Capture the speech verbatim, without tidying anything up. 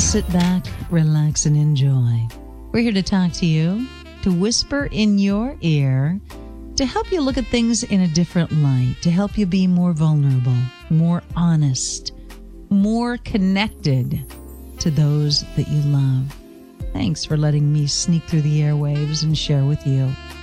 sit back, relax, and enjoy. We're here to talk to you, to whisper in your ear, to help you look at things in a different light, to help you be more vulnerable, more honest, more connected to those that you love. Thanks for letting me sneak through the airwaves and share with you.